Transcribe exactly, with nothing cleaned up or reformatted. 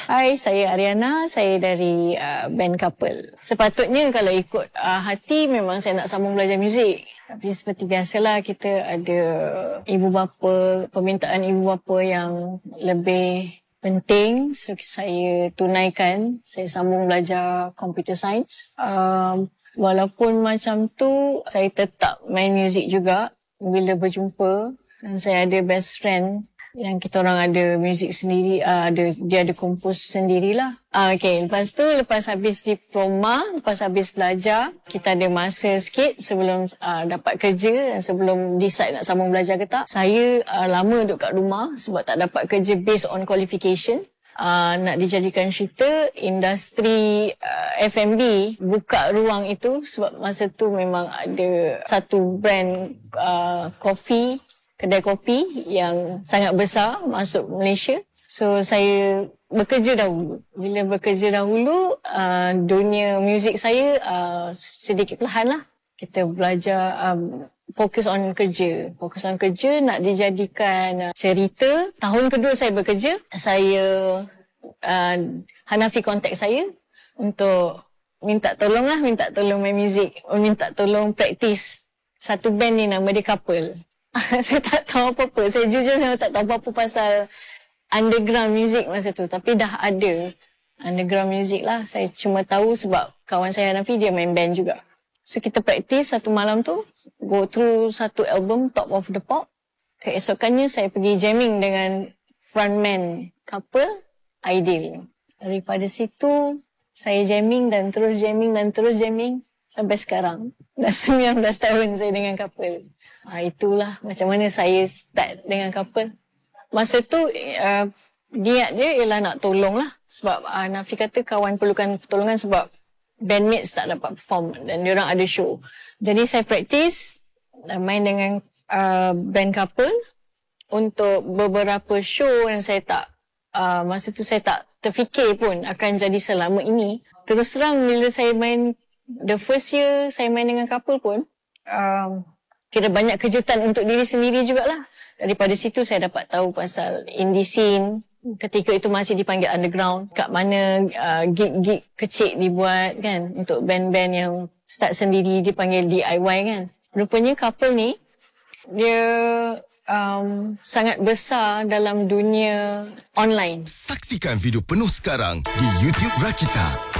Hai, saya Ariana. Saya dari uh, band Couple. Sepatutnya kalau ikut uh, hati memang saya nak sambung belajar muzik. Tapi seperti biasalah kita ada ibu bapa, permintaan ibu bapa yang lebih penting. So saya tunaikan, saya sambung belajar computer science. Um, walaupun macam tu, saya tetap main muzik juga bila berjumpa. Dan saya ada best friend yang kita orang ada muzik sendiri, uh, ada dia ada kompos sendirilah. Uh, okay, lepas tu lepas habis diploma, lepas habis belajar, kita ada masa sikit sebelum uh, dapat kerja dan sebelum decide nak sambung belajar ke tak. Saya uh, lama duduk kat rumah sebab tak dapat kerja based on qualification. Uh, nak dijadikan cerita, industri uh, F and B buka ruang itu sebab masa tu memang ada satu brand uh, kopi, kedai kopi yang sangat besar masuk Malaysia. So saya bekerja dahulu. Bila bekerja dahulu, uh, dunia muzik saya uh, sedikit perlahan lah. Kita belajar um, fokus on kerja. Fokus on kerja nak dijadikan uh, cerita. Tahun kedua saya bekerja, saya uh, Hanafi kontak saya untuk minta tolong lah, minta tolong main muzik, minta tolong praktis. Satu band ni nama dia Couple. Saya tak tahu apa-apa. Saya jujur saya tak tahu apa-apa pasal underground music masa tu. Tapi dah ada underground music lah. Saya cuma tahu sebab kawan saya Hanafi dia main band juga. So kita praktis satu malam tu. Go through satu album Top of the Pop. Keesokannya saya pergi jamming dengan frontman Couple, Aidil. Daripada situ saya jamming dan terus jamming dan terus jamming. Sampai sekarang. Dah sembilan belas tahun saya dengan Couple. Ha, itulah macam mana saya start dengan Couple. Masa tu uh, niat dia ialah nak tolong lah. Sebab uh, Nafi kata kawan perlukan pertolongan sebab bandmates tak dapat perform dan diorang ada show. Jadi saya praktis main dengan uh, band Couple untuk beberapa show yang saya tak, uh, masa tu saya tak terfikir pun akan jadi selama ini. Terus terang bila saya main the first year saya main dengan Couple pun, um, kira banyak kejutan untuk diri sendiri jugalah. Daripada situ saya dapat tahu pasal indie scene. Ketika itu masih dipanggil underground. Kat mana uh, gig-gig kecil dibuat kan. Untuk band-band yang start sendiri dipanggil D I Y kan. Rupanya Couple ni, dia um, sangat besar dalam dunia online. Saksikan video penuh sekarang di YouTube Rakita.